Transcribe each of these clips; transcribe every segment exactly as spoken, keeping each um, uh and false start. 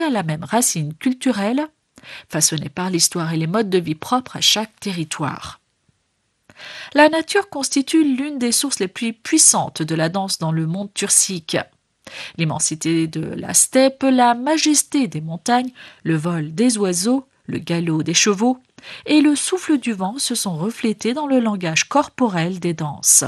la même racine culturelle, façonnée par l'histoire et les modes de vie propres à chaque territoire. La nature constitue l'une des sources les plus puissantes de la danse dans le monde turcique. L'immensité de la steppe, la majesté des montagnes, le vol des oiseaux, le galop des chevaux et le souffle du vent se sont reflétés dans le langage corporel des danses.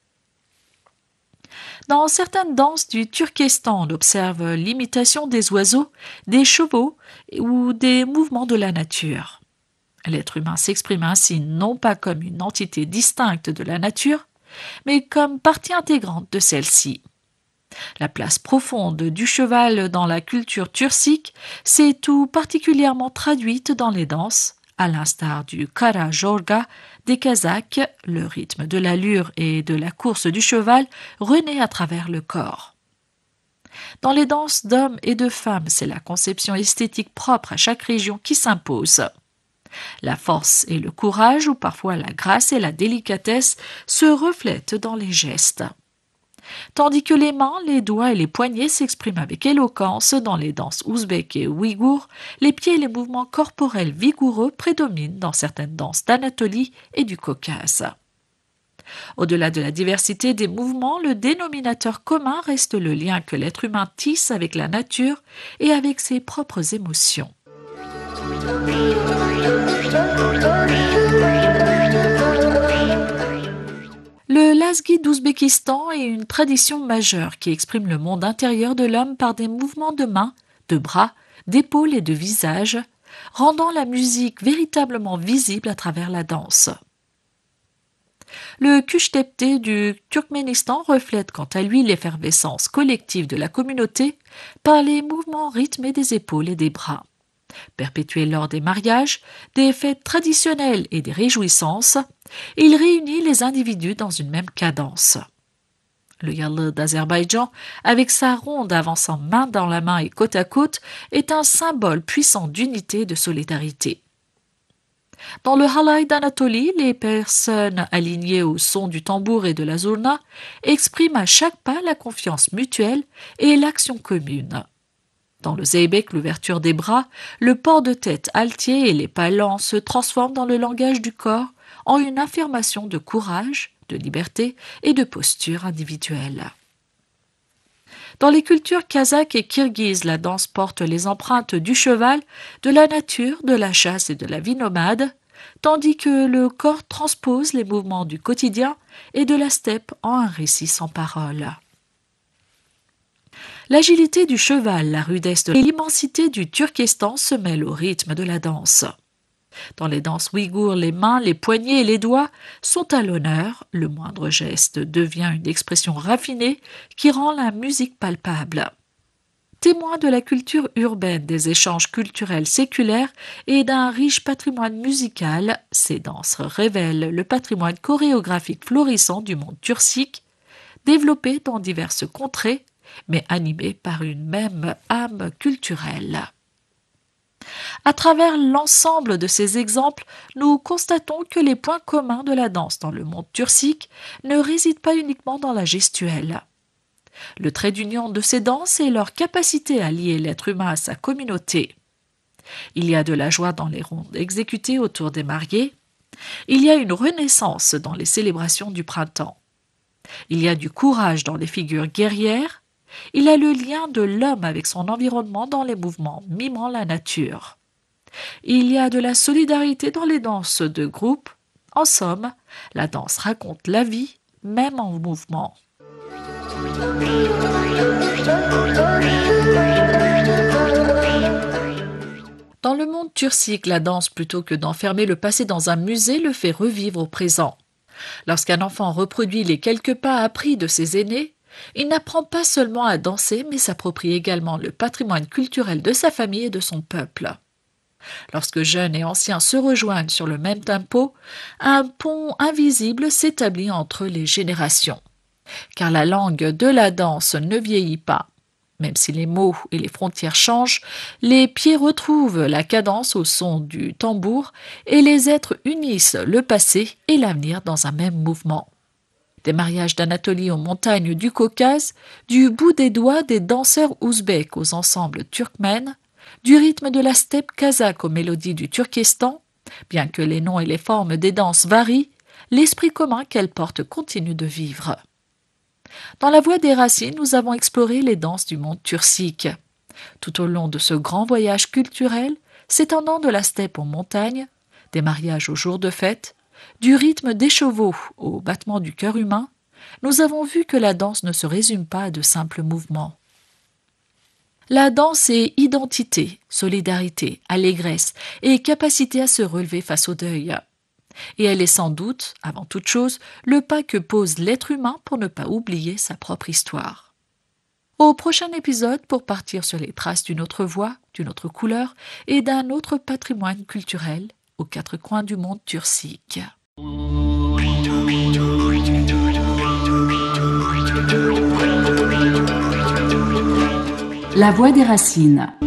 Dans certaines danses du Turkestan, on observe l'imitation des oiseaux, des chevaux ou des mouvements de la nature. L'être humain s'exprime ainsi non pas comme une entité distincte de la nature, mais comme partie intégrante de celle-ci. La place profonde du cheval dans la culture turcique s'est tout particulièrement traduite dans les danses, à l'instar du Kara Jorga des Kazakhs, le rythme de l'allure et de la course du cheval renaît à travers le corps. Dans les danses d'hommes et de femmes, c'est la conception esthétique propre à chaque région qui s'impose. La force et le courage, ou parfois la grâce et la délicatesse, se reflètent dans les gestes. Tandis que les mains, les doigts et les poignets s'expriment avec éloquence dans les danses ouzbèques et ouïghours, les pieds et les mouvements corporels vigoureux prédominent dans certaines danses d'Anatolie et du Caucase. Au-delà de la diversité des mouvements, le dénominateur commun reste le lien que l'être humain tisse avec la nature et avec ses propres émotions. Le Lazgi d'Ouzbékistan est une tradition majeure qui exprime le monde intérieur de l'homme par des mouvements de mains, de bras, d'épaules et de visage, rendant la musique véritablement visible à travers la danse. Le Kushtepte du Turkménistan reflète quant à lui l'effervescence collective de la communauté par les mouvements rythmés des épaules et des bras. Perpétué lors des mariages, des fêtes traditionnelles et des réjouissances, il réunit les individus dans une même cadence. Le Yalı d'Azerbaïdjan, avec sa ronde avançant main dans la main et côte à côte, est un symbole puissant d'unité et de solidarité. Dans le halay d'Anatolie, les personnes alignées au son du tambour et de la zurna expriment à chaque pas la confiance mutuelle et l'action commune. Dans le zeybek, l'ouverture des bras, le port de tête altier et les pas lents se transforment dans le langage du corps en une affirmation de courage, de liberté et de posture individuelle. Dans les cultures kazakhes et kirghizes, la danse porte les empreintes du cheval, de la nature, de la chasse et de la vie nomade, tandis que le corps transpose les mouvements du quotidien et de la steppe en un récit sans parole. L'agilité du cheval, la rudesse et l'immensité du Turkestan se mêlent au rythme de la danse. Dans les danses ouïghours, les mains, les poignets et les doigts sont à l'honneur. Le moindre geste devient une expression raffinée qui rend la musique palpable. Témoin de la culture urbaine, des échanges culturels séculaires et d'un riche patrimoine musical, ces danses révèlent le patrimoine chorégraphique florissant du monde turcique, développé dans diverses contrées, mais animé par une même âme culturelle. À travers l'ensemble de ces exemples, nous constatons que les points communs de la danse dans le monde turcique ne résident pas uniquement dans la gestuelle. Le trait d'union de ces danses est leur capacité à lier l'être humain à sa communauté. Il y a de la joie dans les rondes exécutées autour des mariés. Il y a une renaissance dans les célébrations du printemps. Il y a du courage dans les figures guerrières. Il y a le lien de l'homme avec son environnement dans les mouvements mimant la nature. Il y a de la solidarité dans les danses de groupe. En somme, la danse raconte la vie, même en mouvement. Dans le monde turcique, la danse, plutôt que d'enfermer le passé dans un musée, le fait revivre au présent. Lorsqu'un enfant reproduit les quelques pas appris de ses aînés, il n'apprend pas seulement à danser, mais s'approprie également le patrimoine culturel de sa famille et de son peuple. Lorsque jeunes et anciens se rejoignent sur le même tempo, un pont invisible s'établit entre les générations. Car la langue de la danse ne vieillit pas. Même si les mots et les frontières changent, les pieds retrouvent la cadence au son du tambour et les êtres unissent le passé et l'avenir dans un même mouvement. Des mariages d'Anatolie aux montagnes du Caucase, du bout des doigts des danseurs ouzbeks aux ensembles turkmènes, du rythme de la steppe kazakh aux mélodies du Turkestan, bien que les noms et les formes des danses varient, l'esprit commun qu'elles portent continue de vivre. Dans La Voix des Racines, nous avons exploré les danses du monde turcique. Tout au long de ce grand voyage culturel, s'étendant de la steppe aux montagnes, des mariages aux jours de fête, du rythme des chevaux au battement du cœur humain, nous avons vu que la danse ne se résume pas à de simples mouvements. La danse est identité, solidarité, allégresse et capacité à se relever face au deuil. Et elle est sans doute, avant toute chose, le pas que pose l'être humain pour ne pas oublier sa propre histoire. Au prochain épisode, pour partir sur les traces d'une autre voix, d'une autre couleur et d'un autre patrimoine culturel aux quatre coins du monde turcique. La Voix des Racines.